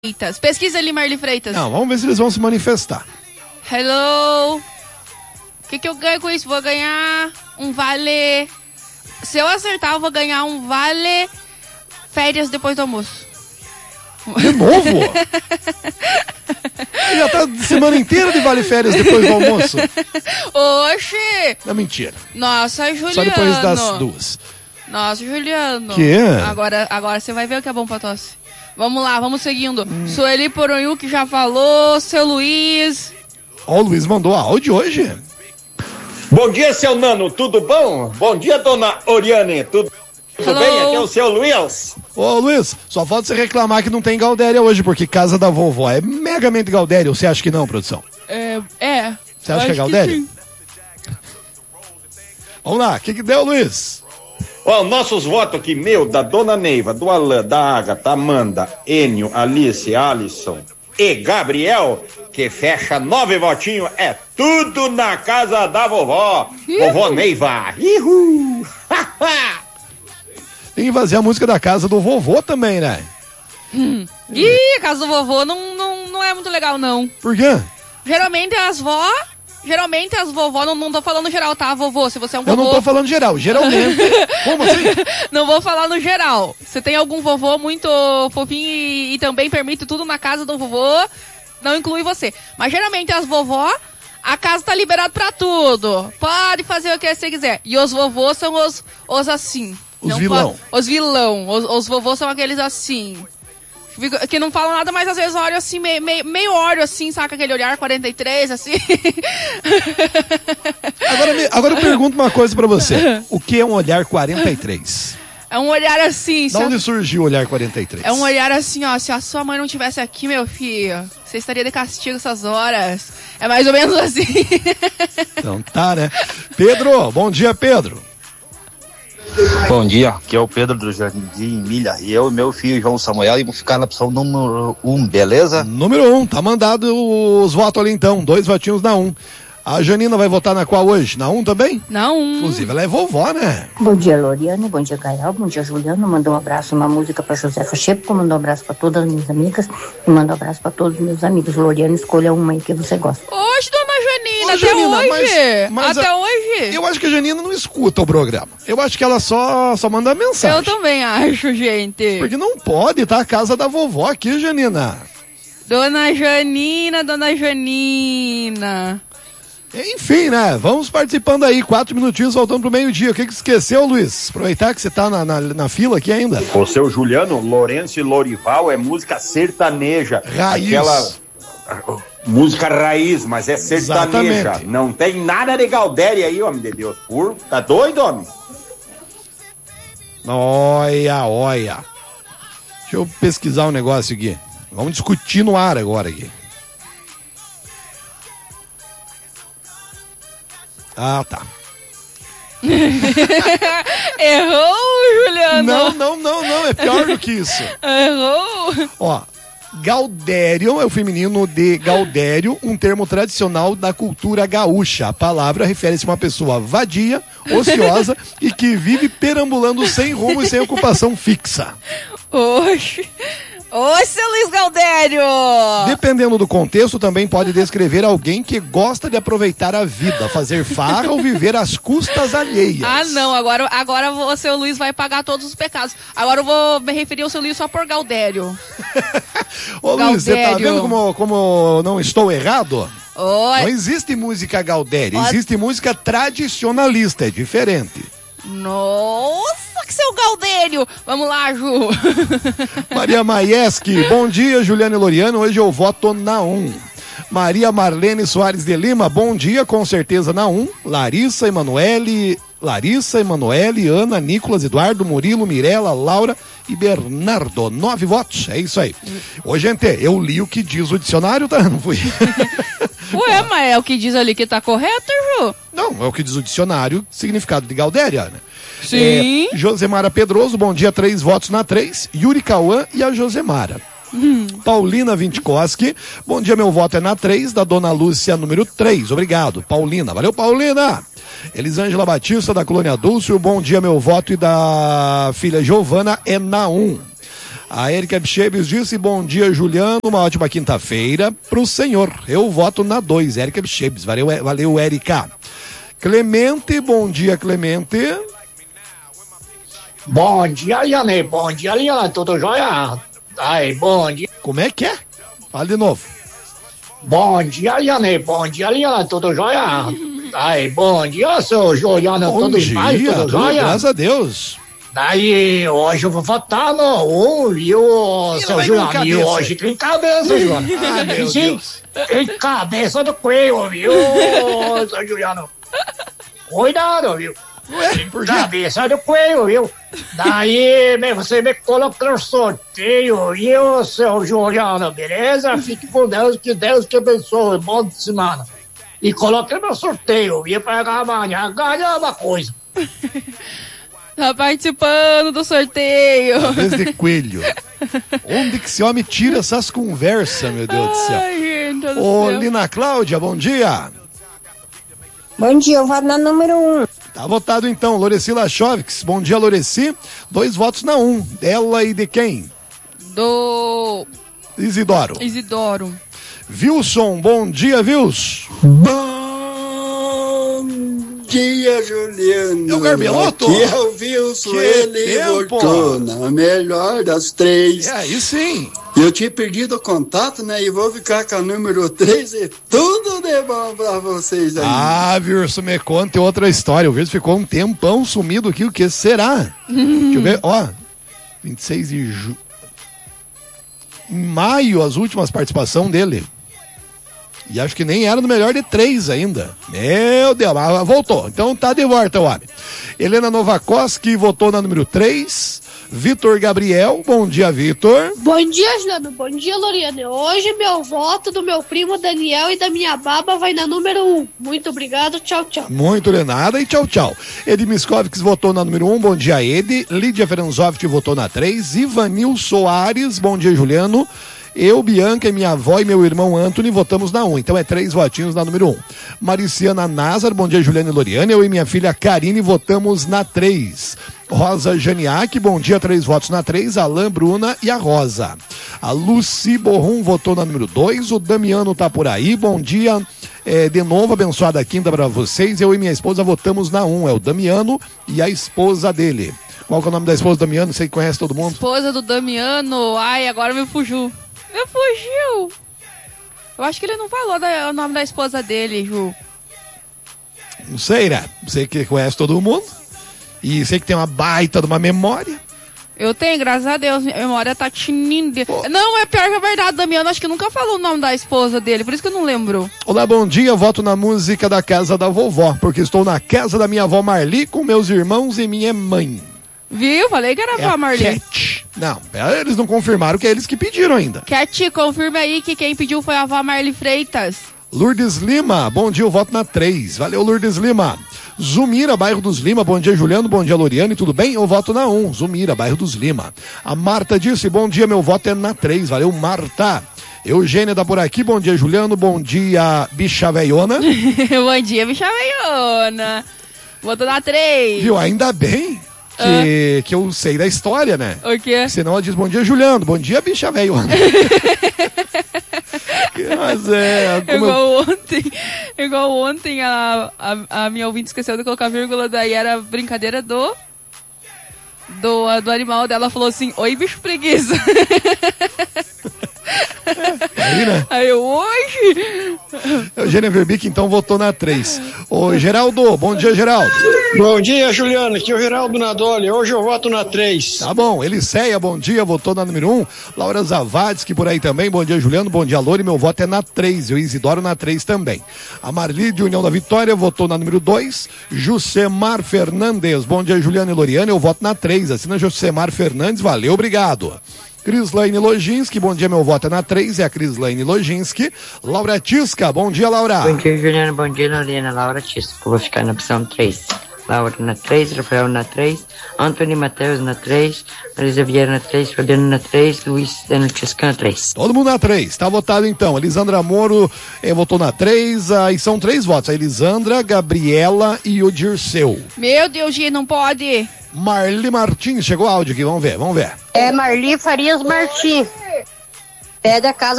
Freitas. Pesquisa ali, Marli Freitas. Não, vamos ver se eles vão se manifestar. Hello. O que eu ganho com isso? Vou ganhar um vale... Se eu acertar, eu vou ganhar um vale férias depois do almoço. De novo? Já tá semana inteira de vale férias depois do almoço. Oxi! Não, mentira. Nossa, Juliano. Só depois das 2. Nossa, Juliano. Que? Agora você vai ver o que é bom pra tosse. Vamos lá, vamos seguindo. Sueli Poronhuque já falou, seu Luiz. Ó, o Luiz mandou áudio hoje. Bom dia, seu Nano, tudo bom? Bom dia, dona Oriane, tudo bem? Aqui é o seu Luiz. Ô, Luiz, só falta você reclamar que não tem Galdéria hoje, porque casa da vovó é megamente Galdéria, ou você acha que não, produção? É. Você acha que é Galdéria? Vamos lá, o que deu, Luiz? Ó, nossos votos aqui, da dona Neiva, do Alain, da Agatha, Amanda, Enio, Alice, Alisson e Gabriel, que fecha 9 votinhos, é tudo na casa da vovó. Vovó Neiva. Ihu! Tem que fazer a música da casa do vovô também, né? Ih, a casa do vovô não é muito legal, não. Por quê? Geralmente as vovó, não tô falando geral, tá, vovô? Se você é um vovô... Eu não tô falando geral, geralmente. Como assim? Não vou falar no geral. Você tem algum vovô muito fofinho e também permite tudo na casa do vovô, não inclui você. Mas geralmente as vovó, a casa tá liberada pra tudo. Pode fazer o que você quiser. E os vovôs são os assim. Os vilão. Os vilão. Os vovôs são aqueles assim... Que não falam nada, mas às vezes olham assim, meio olho assim, saca aquele olhar 43, assim. Agora eu pergunto uma coisa pra você. O que é um olhar 43? É um olhar assim... Da onde surgiu o olhar 43? É um olhar assim, ó, se a sua mãe não tivesse aqui, meu filho, você estaria de castigo essas horas. É mais ou menos assim. Então tá, né? Pedro, bom dia, Pedro. Bom dia, aqui é o Pedro do Jardim Milha e eu e meu filho João Samuel e vamos ficar na opção número 1, beleza? Número 1, tá mandado os votos ali então, 2 votinhos na 1. A Janina vai votar na qual hoje? Na 1 também? Na 1. Inclusive ela é vovó, né? Bom dia, Loriane, bom dia, Gael, bom dia, Juliano. Mandou um abraço, uma música pra Josefa Chepo, mandou um abraço pra todas as minhas amigas e mandou um abraço pra todos os meus amigos. Loriane, escolha uma aí que você gosta. Hoje, dona Janina, até Janina, hoje. mas até hoje. Eu acho que a Janina não escuta o programa. Eu acho que ela só manda mensagem. Eu também acho, gente. Porque não pode, tá? A casa da vovó aqui, Janina. Dona Janina. Enfim, né? Vamos participando aí, 4 minutinhos, voltando pro meio-dia. O que esqueceu, Luiz? Aproveitar que você tá na fila aqui ainda. O seu Juliano, Lourenço e Lorival é música sertaneja. Raiz. Aquela música raiz, mas é sertaneja. Exatamente. Não tem nada de Galdéria aí, homem de Deus. Tá doido, homem? Olha. Deixa eu pesquisar um negócio aqui. Vamos discutir no ar agora aqui. Ah, tá. Errou, Juliano? Não, é pior do que isso. Errou. Ó, Gaudério é o feminino de Gaudério, um termo tradicional da cultura gaúcha. A palavra refere-se a uma pessoa vadia, ociosa e que vive perambulando sem rumo e sem ocupação fixa. Oxe. Oi, seu Luiz Gaudério! Dependendo do contexto, também pode descrever alguém que gosta de aproveitar a vida, fazer farra ou viver às custas alheias. Ah, não, agora o seu Luiz vai pagar todos os pecados. Agora eu vou me referir ao seu Luiz só por Gaudério. Ô Luiz, você tá vendo como não estou errado? Oi. Não existe música Gaudéria, existe música tradicionalista, é diferente. Nossa, que seu Gaudério! Vamos lá, Ju. Maria Maieski, bom dia, Juliana e Loriano, hoje eu voto na 1. Maria Marlene Soares de Lima, bom dia, com certeza na 1. Larissa, Emanuele, Ana, Nicolas, Eduardo, Murilo, Mirela, Laura e Bernardo. 9 votos, é isso aí. Ô, gente, eu li o que diz o dicionário, tá? Não fui. Ué, mas é o que diz ali que tá correto, Ju? Não, é o que diz o dicionário, significado de Galdéria, né? Sim. Josemara Pedroso, bom dia, 3 votos na 3. Yuri Cauã e a Josemara. Paulina Vintkoski, bom dia, meu voto é na 3, da Dona Lúcia, número 3. Obrigado, Paulina. Valeu, Paulina. Elisângela Batista, da Colônia Dulce, bom dia, meu voto e da filha Giovana é na 1. A Erika Bichebes disse, bom dia, Juliano, uma ótima quinta-feira pro senhor. Eu voto na 2, Erika Bichebes. Valeu, Erika. Clemente, bom dia, Clemente. Bom dia, Liane. Bom dia, Liane. Tudo jóia? Ai, bom dia. Como é que é? Fala de novo. Bom dia, Liane. Bom dia, Liane. Tudo jóia? Ai, bom dia, seu Juliano. Tudo em paz? Tudo jóia? Graças a Deus. Daí, hoje eu vou votar no 1, viu, seu Juliano? E hoje tem cabeça, Juliano. Ah, meu Deus. Tem cabeça do coelho, viu, seu Juliano? Cuidado, viu? Ué, por quê? Cabeça do coelho, viu? Daí, você me coloca no sorteio, viu, seu Juliano, beleza? Fique com Deus que abençoe. Bom de semana. E coloque no sorteio, viu? Pra amanhã ganhar uma coisa. Tá participando do sorteio. Cabeça de coelho. Onde que esse homem tira essas conversas, meu Deus do céu? Ai, gente do Ô, céu. Lina Cláudia, bom dia. Bom dia, eu voto na número 1. Tá votado então, Loreci Lachovics. Bom dia, Loreci. 2 votos na 1. Dela e de quem? Do Isidoro. Isidoro. Wilson, bom dia, Wilson. Bom dia, Juliano. É o Garbeloto? Aqui é o Wilson, Que ele tempo. voltou na melhor das 3. É, aí sim. Eu tinha perdido o contato, né? E vou ficar com a número 3 e tudo de bom pra vocês aí. Ah, Wilson, me conta outra história. O Wilson ficou um tempão sumido aqui, o que será? Deixa eu ver, ó. 26 de julho. Em maio, as últimas participações dele. E acho que nem era no melhor de 3 ainda. Meu Deus, mas voltou. Então tá de volta o homem. Helena Novakoski votou na número 3. Vitor Gabriel, bom dia, Vitor. Bom dia, Juliano. Bom dia, Loriane. Hoje meu voto do meu primo Daniel e da minha baba vai na número 1. Muito obrigado, tchau, tchau. Muito de nada e tchau, tchau. Edi Miscovics votou na número 1, bom dia, Edi. Lídia Ferenzovic votou na 3. Ivanil Soares, bom dia, Juliano. Eu, Bianca e minha avó e meu irmão Anthony votamos na 1, então é 3 votinhos na número 1. Mariciana Nazar, bom dia, Juliana e Loriane. Eu e minha filha Karine votamos na 3. Rosa Janiak, bom dia, 3 votos na 3. Alain, Bruna e a Rosa. A Lucy Borrum votou na número 2. O Damiano tá por aí, bom dia. De novo, abençoada quinta para vocês. Eu e minha esposa votamos na 1, é o Damiano e a esposa dele. Qual que é o nome da esposa do Damiano? Você conhece todo mundo? Esposa do Damiano. Ai, agora me fugiu. Me fugiu. Eu acho que ele não falou o nome da esposa dele, Ju. Não sei, né? Você que conhece todo mundo. E sei que tem uma baita de uma memória. Eu tenho, graças a Deus, minha memória tá tinindo. Não, é pior que a verdade, Damiano, acho que nunca falou o nome da esposa dele, por isso que eu não lembro. Olá, bom dia, voto na música da casa da vovó, porque estou na casa da minha avó Marli com meus irmãos e minha mãe. Viu? Falei que era É pra a Marli. Cat. Não, eles não confirmaram que é eles que pediram ainda. Cat, confirma aí que quem pediu foi a avó Marli Freitas. Lourdes Lima, bom dia, eu voto na 3. Valeu, Lourdes Lima. Zumira, bairro dos Lima, bom dia, Juliano, bom dia, Loriane, tudo bem? Eu voto na 1, Zumira, bairro dos Lima. A Marta disse, bom dia, meu voto é na 3, valeu, Marta. Eugênia tá por aqui, bom dia, Juliano, bom dia, bicha veiona. Bom dia, bicha veiona. Voto na 3. Viu, ainda bem que eu sei da história, né? O quê? Senão ela diz, bom dia, Juliano, bom dia, bicha veiona. Mas Igual ontem a minha ouvinte esqueceu de colocar vírgula, daí era brincadeira do animal dela, falou assim, oi, bicho preguiça. Aí, né? Aí eu, hoje... Eugênia Verbic, então, votou na 3. Ô, Geraldo, bom dia, Geraldo. Bom dia, Juliano, aqui é o Geraldo Nadoli, hoje eu voto na 3. Tá bom, Eliceia, bom dia, votou na número 1. Laura Zavades, que por aí também, bom dia, Juliano, bom dia, Lori, meu voto é na 3. E o Isidoro na 3 também. A Marli de União da Vitória votou na número 2. Jusemar Fernandes, bom dia, Juliano e Loriane, eu voto na 3. Assina Jusemar Fernandes, valeu, obrigado. Crislaine Lojinski, bom dia, meu voto é na 3, é a Crislaine Lojinski. Laura Tisca, bom dia, Laura. Bom dia, Juliano, bom dia, Loriana, Laura Tisca, vou ficar na opção 3. Laura na 3, Rafael na 3, Antônio Matheus na 3, Marisa Vieira na 3, Fabiano na 3, Luiz Tchescan na 3. Todo mundo na 3, tá votado então. Elisandra Moro votou na 3, e são 3 votos. A Elisandra, Gabriela e o Dirceu. Meu Deus, Gi, não pode. Marli Martins, chegou áudio aqui, vamos ver. É Marli Farias Martins. Pede a casa